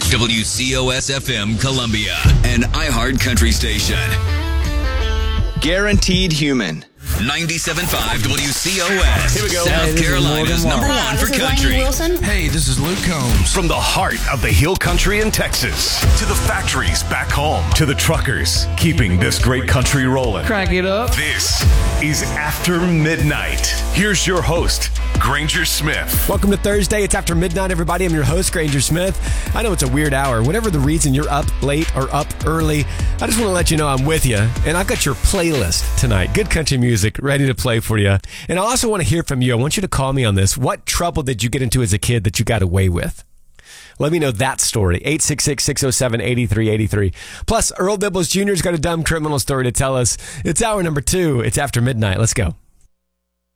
WCOS-FM Columbia, an iHeart country station. Guaranteed Human. 97.5 WCOS. Here we go. South Carolina's number one for country. Hey, this is Luke Combs. From the heart of the Hill Country in Texas to the factories back home to the truckers keeping this great country rolling. Crank it up. This is After Midnight. Here's your host, Granger Smith. Welcome to Thursday. It's After Midnight, everybody. I'm your host, Granger Smith. I know it's a weird hour. Whatever the reason you're up late or up early, I just want to let you know I'm with you. And I've got your playlist tonight. Good country music ready to play for you. And I also want to hear from you. I want you to call me on this. What trouble did you get into as a kid that you got away with? Let me know that story. 866-607-8383. Plus, Earl Dibbles Jr.'s got a dumb criminal story to tell us. It's hour number 2. It's After Midnight. Let's go.